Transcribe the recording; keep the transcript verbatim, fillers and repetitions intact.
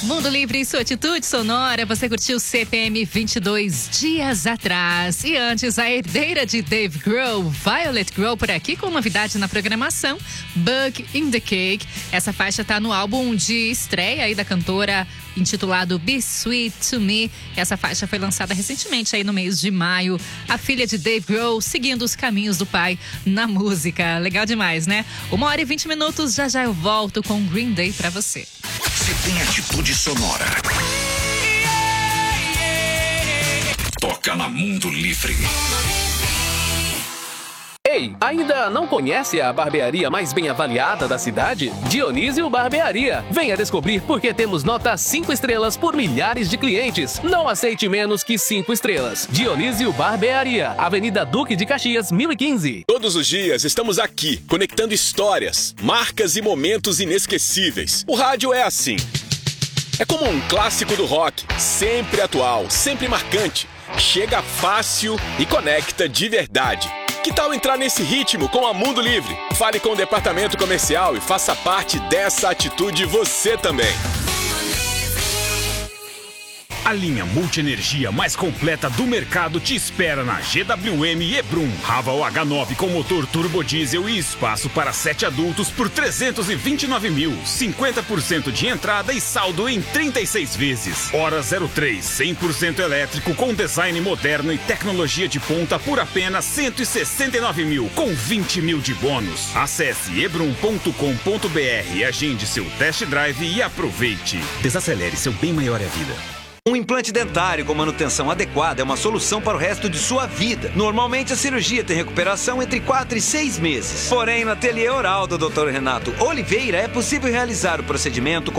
Mundo Livre e sua atitude sonora, você curtiu C P M vinte e dois dias atrás. E antes, a herdeira de Dave Grohl, Violet Grohl, por aqui com novidade na programação, Bug in the Cake. Essa faixa tá no álbum de estreia aí da cantora, intitulado Be Sweet to Me. Essa faixa foi lançada recentemente aí no mês de maio. A filha de Dave Grohl seguindo os caminhos do pai na música. Legal demais, né? Uma hora e vinte minutos, já já eu volto com Green Day pra você. Você tem atitude sonora. Toca na Mundo Livre. Ei, ainda não conhece a barbearia mais bem avaliada da cidade? Dionísio Barbearia. Venha descobrir por que temos nota cinco estrelas por milhares de clientes. Não aceite menos que cinco estrelas. Dionísio Barbearia, Avenida Duque de Caxias, mil e quinze. Todos os dias estamos aqui, conectando histórias, marcas e momentos inesquecíveis. O rádio é assim. É como um clássico do rock, sempre atual, sempre marcante. Chega fácil e conecta de verdade. Que tal entrar nesse ritmo com a Mundo Livre? Fale com o departamento comercial e faça parte dessa atitude você também. A linha multienergia mais completa do mercado te espera na G W M Hebrum. Raval H nove com motor turbo diesel e espaço para sete adultos por trezentos e vinte e nove mil. cinquenta por cento de entrada e saldo em trinta e seis vezes. Hora zero três, cem por cento elétrico com design moderno e tecnologia de ponta por apenas cento e sessenta e nove mil, com vinte mil de bônus. Acesse hebrum ponto com ponto br e agende seu test drive e aproveite. Desacelere, seu bem maior é a vida. Um implante dentário com manutenção adequada é uma solução para o resto de sua vida. Normalmente a cirurgia tem recuperação entre quatro e seis meses. Porém, no ateliê oral do doutor Renato Oliveira é possível realizar o procedimento com